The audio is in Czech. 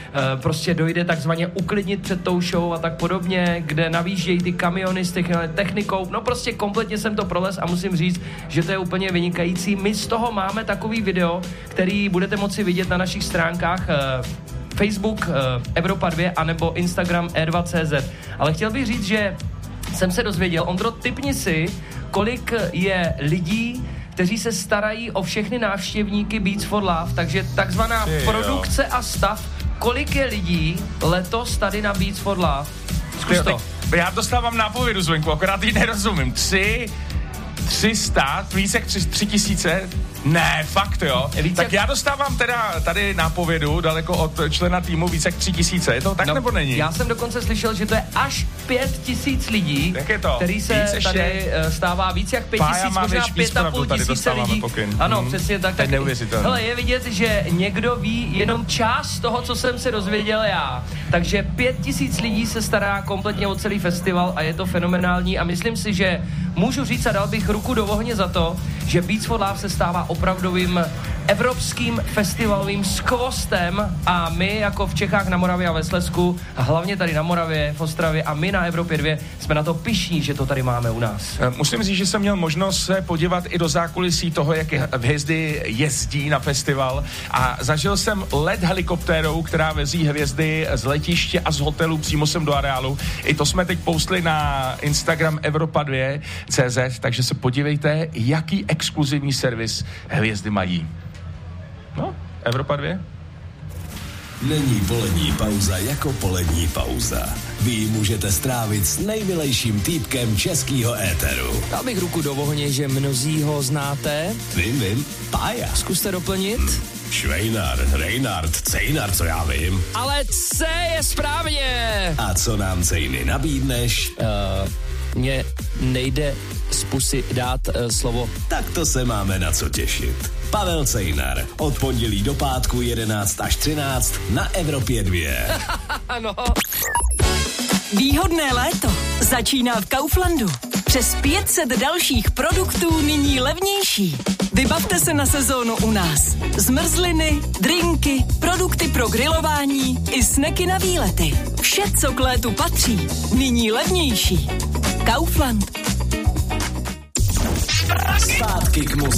prostě dojde takzvaně uklidnit před tou show a tak podobně, kde navíždějí ty kamiony s technikou, no prostě kompletně jsem to prolez a musím říct, že to je úplně vynikající. My z toho máme takový video, který budete moci vidět na našich stránkách Facebook Evropa 2 anebo Instagram E2.cz. Ale chtěl bych říct, že jsem se dozvěděl, Ondro, tipni si, kolik je lidí, kteří se starají o všechny návštěvníky Beats for Love, takže takzvaná produkce a stav, kolik je lidí letos tady na Beats for Love? Zkus to. Já dostávám nápovědu zvenku, akorát jí nerozumím. 300, víc jak 3000? Ne, fakt jo. Tak já dostávám teda tady nápovědu daleko od člena týmu víc jak 3000, je to tak nebo není? Já jsem dokonce slyšel, že to je až 5000 lidí, který se tady stává víc jak 5000, možná 5500 lidí. Ano, přesně tak. Hele, je vidět, že někdo ví jenom část toho, co jsem se dozvěděl já. Takže 5000 lidí se stará kompletně o celý festival a je to fenomenální a myslím si, že můžu říct a dal bych ruku do ohně za to, že Beats for Love se stává opravdovým evropským festivalovým skvostem a my jako v Čechách, na Moravě a ve Slezsku, a hlavně tady na Moravě, v Ostravě a my na Evropě 2 jsme na to pyšní, že to tady máme u nás. Musím říct, že jsem měl možnost se podívat i do zákulisí toho, jak hvězdy jezdí na festival a zažil jsem let helikoptérou, která vezí hvězdy z letiště a z hotelu přímo sem do areálu. I to jsme teď postli na Instagram Evropa 2.cz, takže se podívejte, jaký exkluzivní servis hvězdy mají. No, Evropa 2. Není polední pauza jako polední pauza. Vy ji můžete strávit s nejmilejším týpkem českýho éteru. Dal bych ruku do ohně, že mnozí ho znáte. Vím, Pája. Zkuste doplnit. Švejnar, Reinhard, Cejnar, co já vím. Ale C je správně. A co nám Cejny nabídneš? Mně nejde z pusy dát slovo. Tak to se máme na co těšit. Pavel Cejnar, od pondělí do pátku 11 až 13 na Evropě 2. Ano. Výhodné léto začíná v Kauflandu. Přes 500 dalších produktů nyní levnější. Vybavte se na sezónu u nás. Zmrzliny, drinky, produkty pro grilování i sneky na výlety. Vše, co k létu patří, nyní levnější. Kaufland. Zpátky k muzice.